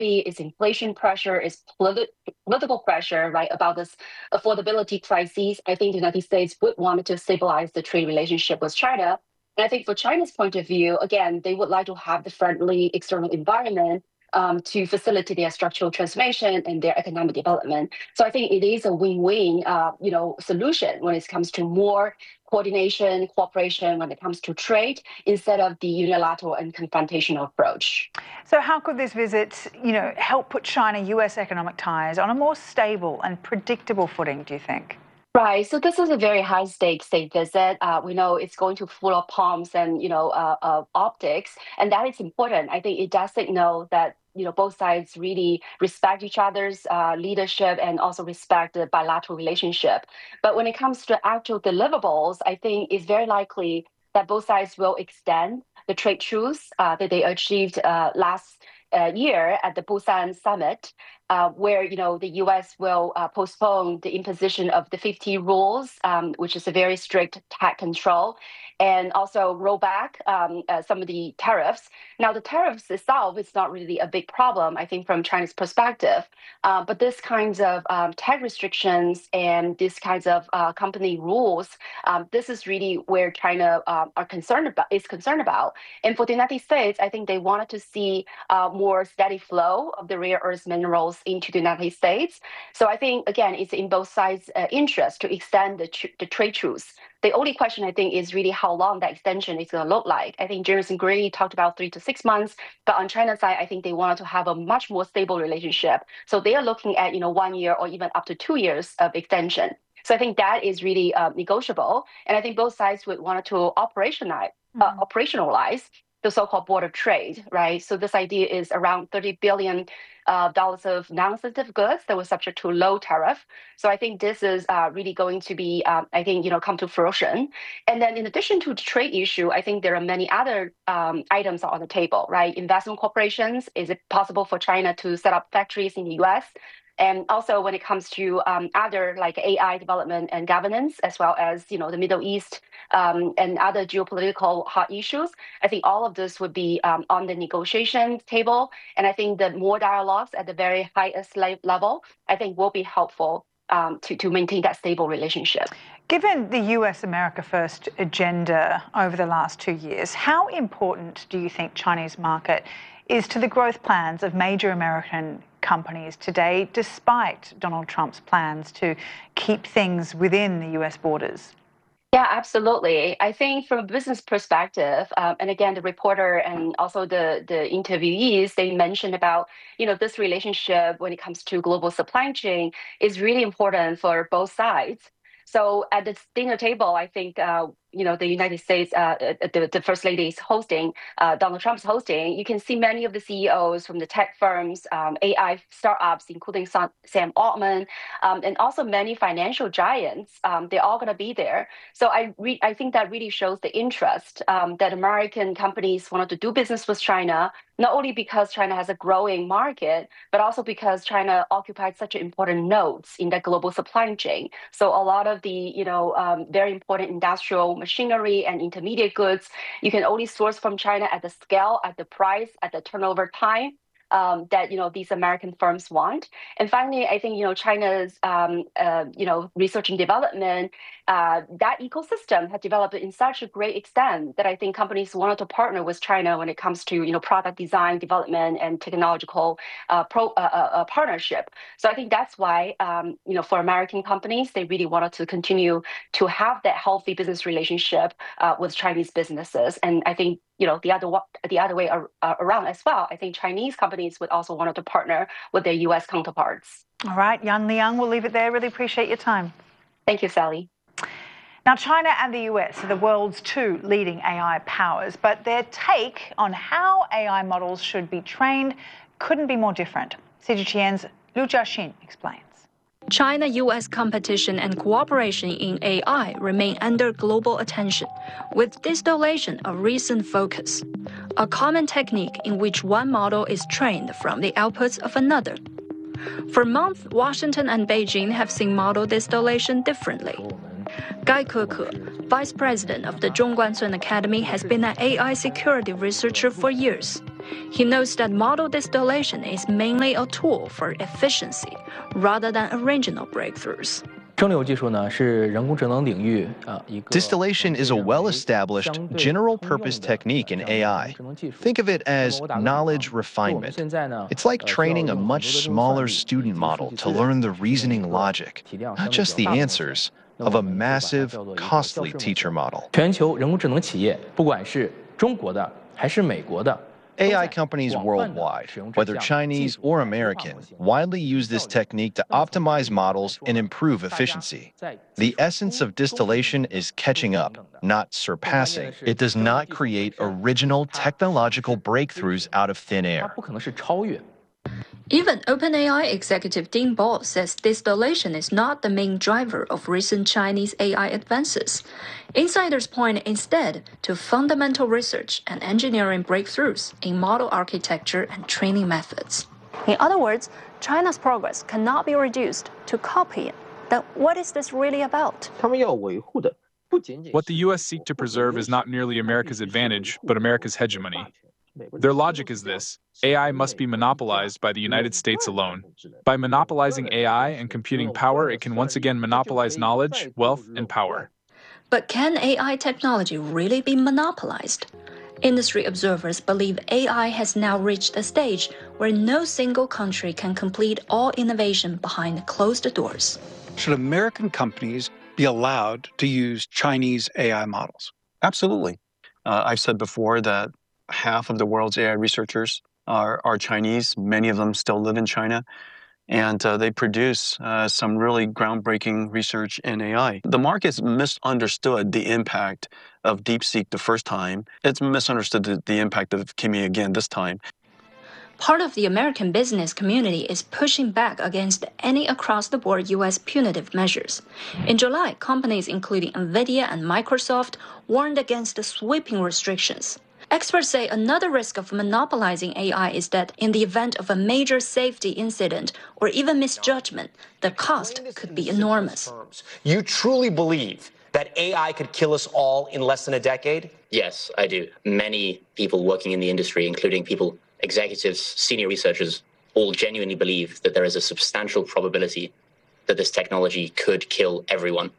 demography, it's inflation pressure, it's political pressure, right, about this affordability crisis. I think the United States would want to stabilize the trade relationship with China. And I think for China's point of view, again, they would like to have the friendly external environment to facilitate their structural transformation and their economic development. So I think it is a win-win, solution when it comes to more coordination, cooperation when it comes to trade instead of the unilateral and confrontational approach. So how could this visit, help put China-US economic ties on a more stable and predictable footing, do you think? Right. So this is a very high-stakes state visit. We know it's going to full of pomps and optics, and that is important. I think it does signal that both sides really respect each other's leadership and also respect the bilateral relationship. But when it comes to actual deliverables, I think it's very likely that both sides will extend the trade truce that they achieved last year at the Busan summit, where the U.S. will postpone the imposition of the 50 rules, which is a very strict tax control, and also roll back some of the tariffs. Now, the tariffs itself is not really a big problem, I think, from China's perspective. But this kinds of tax restrictions and these kinds of company rules, this is really where China is concerned about. And for the United States, I think they wanted to see more steady flow of the rare earth minerals into the United States. So I think, again, it's in both sides' interest to extend the trade truce. The only question, I think, is really how long that extension is going to look like. I think Jameson Gray talked about 3 to 6 months, but on China's side, I think they wanted to have a much more stable relationship. So they are looking at 1 year or even up to 2 years of extension. So I think that is really negotiable. And I think both sides would want to operationalize the so-called border trade, right? So this idea is around $30 billion of non-sensitive goods that were subject to low tariff. So I think this is really going to be, come to fruition. And then in addition to the trade issue, I think there are many other items on the table, right? Investment corporations, is it possible for China to set up factories in the U.S.? And also when it comes to other like AI development and governance, as well as the Middle East and other geopolitical hot issues, I think all of this would be on the negotiation table. And I think that more dialogues at the very highest level, I think will be helpful to maintain that stable relationship. Given the US America First agenda over the last 2 years, how important do you think Chinese market is to the growth plans of major American companies today, despite Donald Trump's plans to keep things within the US borders? Yeah, absolutely. I think from a business perspective, and again, the reporter and also the interviewees, they mentioned about, this relationship when it comes to global supply chain is really important for both sides. So at the dinner table, I think, the United States, the First Lady is hosting, Donald Trump's hosting, you can see many of the CEOs from the tech firms, AI startups, including Sam Altman, and also many financial giants. They're all going to be there. So I think that really shows the interest that American companies wanted to do business with China, not only because China has a growing market, but also because China occupies such important nodes in the global supply chain. So a lot of the, very important industrial machinery and intermediate goods, you can only source from China at the scale, at the price, at the turnover time that these American firms want. And finally, I think China's research and development, that ecosystem has developed in such a great extent that I think companies wanted to partner with China when it comes to product design, development, and technological partnership. So I think that's why for American companies, they really wanted to continue to have that healthy business relationship with Chinese businesses. And I think the other way around as well. I think Chinese companies would also want to partner with their U.S. counterparts. All right, Yan Liang, we'll leave it there. Really appreciate your time. Thank you, Sally. Now, China and the US are the world's 2 leading AI powers, but their take on how AI models should be trained couldn't be more different. CGTN's Liu Jiaxin explains. China-US competition and cooperation in AI remain under global attention, with distillation a recent focus, a common technique in which one model is trained from the outputs of another. For months, Washington and Beijing have seen model distillation differently. Gai Keke, vice president of the Zhongguancun Academy, has been an AI security researcher for years. He notes that model distillation is mainly a tool for efficiency rather than original breakthroughs. Distillation is a well-established, general-purpose technique in AI. Think of it as knowledge refinement. It's like training a much smaller student model to learn the reasoning logic, not just the answers, of a massive, costly teacher model. AI companies worldwide, whether Chinese or American, widely use this technique to optimize models and improve efficiency. The essence of distillation is catching up, not surpassing. It does not create original technological breakthroughs out of thin air. Even OpenAI executive Dean Ball says distillation is not the main driver of recent Chinese AI advances. Insiders point instead to fundamental research and engineering breakthroughs in model architecture and training methods. In other words, China's progress cannot be reduced to copying. Then what is this really about? What the U.S. seek to preserve is not merely America's advantage, but America's hegemony. Their logic is this: AI must be monopolized by the United States alone. By monopolizing AI and computing power, it can once again monopolize knowledge, wealth, and power. But can AI technology really be monopolized? Industry observers believe AI has now reached a stage where no single country can complete all innovation behind closed doors. Should American companies be allowed to use Chinese AI models? Absolutely. I've said before that half of the world's AI researchers are Chinese. Many of them still live in China, and they produce some really groundbreaking research in AI. The market's misunderstood the impact of DeepSeek the first time. It's misunderstood the impact of Kimi again this time. Part of the American business community is pushing back against any across-the-board U.S. punitive measures. In July, companies including NVIDIA and Microsoft warned against the sweeping restrictions. Experts say another risk of monopolizing AI is that in the event of a major safety incident or even misjudgment, the cost could be enormous. You truly believe that AI could kill us all in less than a decade? Yes, I do. Many people working in the industry, including executives, senior researchers, all genuinely believe that there is a substantial probability that this technology could kill everyone.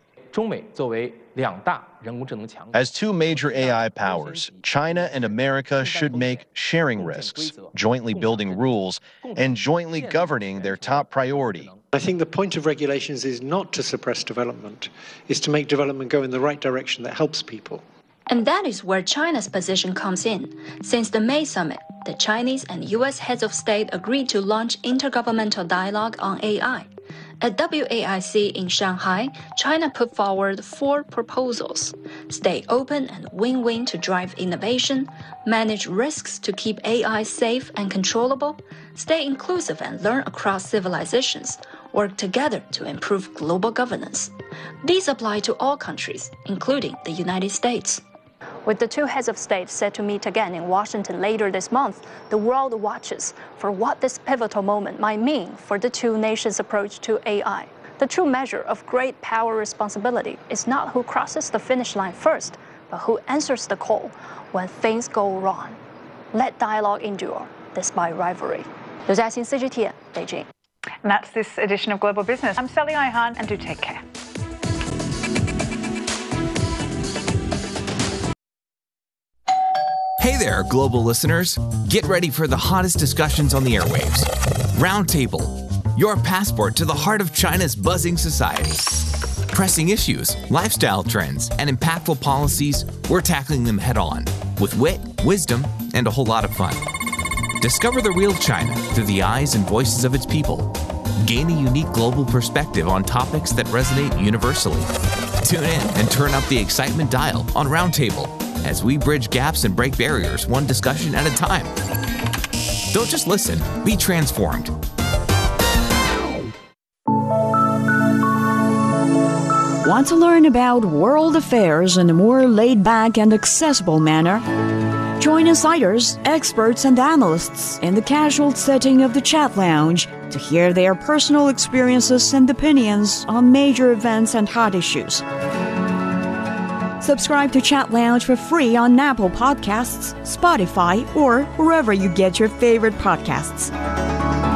As two major AI powers, China and America should make sharing risks, jointly building rules, and jointly governing their top priority. I think the point of regulations is not to suppress development, it's to make development go in the right direction that helps people. And that is where China's position comes in. Since the May summit, the Chinese and U.S. heads of state agreed to launch intergovernmental dialogue on AI. At WAIC in Shanghai, China put forward 4 proposals: stay open and win-win to drive innovation, manage risks to keep AI safe and controllable, stay inclusive and learn across civilizations, work together to improve global governance. These apply to all countries, including the United States. With the 2 heads of state set to meet again in Washington later this month, the world watches for what this pivotal moment might mean for the 2 nations' approach to AI. The true measure of great power responsibility is not who crosses the finish line first, but who answers the call when things go wrong. Let dialogue endure, despite rivalry. 刘嘉欣 CGTN, Beijing. And that's this edition of Global Business. I'm Sally Ihan, and do take care. Hey there, global listeners. Get ready for the hottest discussions on the airwaves. Roundtable, your passport to the heart of China's buzzing society. Pressing issues, lifestyle trends, and impactful policies, we're tackling them head on with wit, wisdom, and a whole lot of fun. Discover the real China through the eyes and voices of its people. Gain a unique global perspective on topics that resonate universally. Tune in and turn up the excitement dial on Roundtable as we bridge gaps and break barriers one discussion at a time. Don't just listen, be transformed. Want to learn about world affairs in a more laid-back and accessible manner? Join insiders, experts, and analysts in the casual setting of the chat lounge to hear their personal experiences and opinions on major events and hot issues. Subscribe to Chat Lounge for free on Apple Podcasts, Spotify, or wherever you get your favorite podcasts.